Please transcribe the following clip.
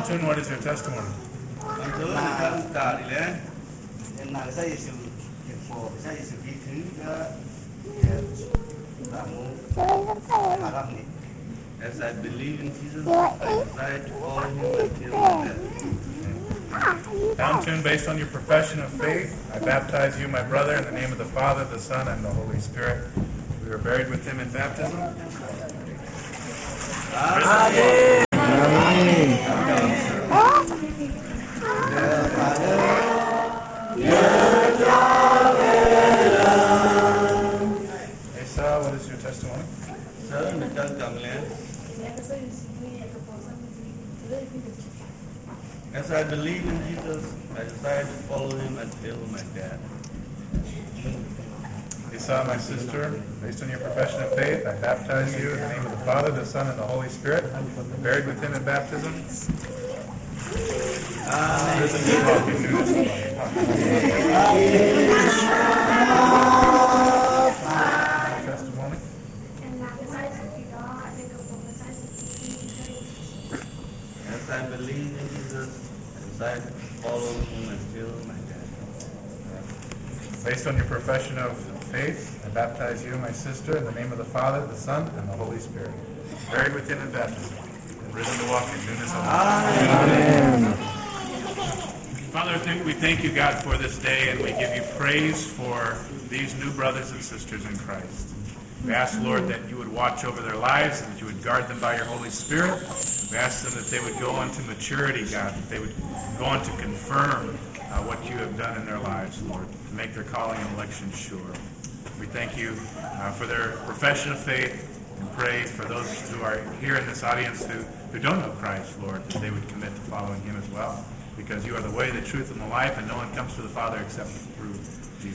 Tamtun, what is your testimony? As I believe in Jesus, I desire to follow him until my death. Tamtun, based on your profession of faith, I baptize you, my brother, in the name of the Father, the Son, and the Holy Spirit. We were buried with him in baptism. Esa, what is your testimony? As I believe in Jesus, I desire to follow him until my death. Esa, my sister, based on your profession of faith, I baptize you in the name of the Father, the Son, and the Holy Spirit. We're buried with him in baptism. Testimony. As I believe in Jesus, I desire to follow him until my death. Based on your profession of faith, I baptize you, my sister, in the name of the Father, the Son, and the Holy Spirit. Buried with him in baptism, and risen to walk in newness of life. Amen. Father, we thank you, God, for this day, and we give you praise for these new brothers and sisters in Christ. We ask, Lord, that you would watch over their lives and that you would guard them by your Holy Spirit. We ask them that they would go on to maturity, God, that they would go on to confirm what you have done in their lives, Lord, to make their calling and election sure. We thank you for their profession of faith and pray for those who are here in this audience who don't know Christ, Lord, that they would commit to following him as well, because you are the way, the truth, and the life, and no one comes to the Father except through